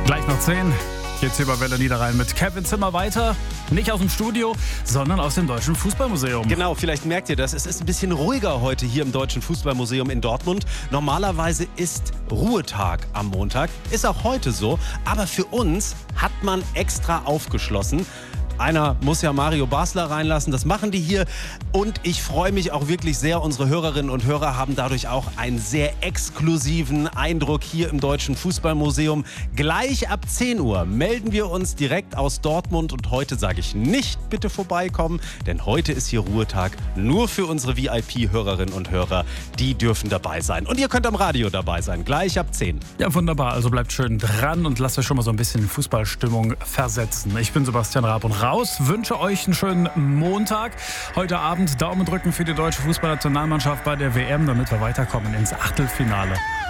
Gleich nach 10 geht's hier über Welle Niederrhein mit Kevin Zimmer weiter. Nicht aus dem Studio, sondern aus dem Deutschen Fußballmuseum. Genau, vielleicht merkt ihr das. Es ist ein bisschen ruhiger heute hier im Deutschen Fußballmuseum in Dortmund. Normalerweise ist Ruhetag am Montag. Ist auch heute so. Aber für uns hat man extra aufgeschlossen. Einer muss ja Mario Basler reinlassen, das machen die hier. Und ich freue mich auch wirklich sehr, unsere Hörerinnen und Hörer haben dadurch auch einen sehr exklusiven Eindruck hier im Deutschen Fußballmuseum. Gleich ab 10 Uhr melden wir uns direkt aus Dortmund und heute sage ich nicht, bitte vorbeikommen, denn heute ist hier Ruhetag nur für unsere VIP-Hörerinnen und Hörer. Die dürfen dabei sein. Und ihr könnt am Radio dabei sein, gleich ab 10. Ja, wunderbar. Also bleibt schön dran und lasst euch schon mal so ein bisschen in Fußballstimmung versetzen. Ich bin Sebastian Raab und raus. Wünsche euch einen schönen Montag. Heute Abend Daumen drücken für die deutsche Fußballnationalmannschaft bei der WM, damit wir weiterkommen ins Achtelfinale.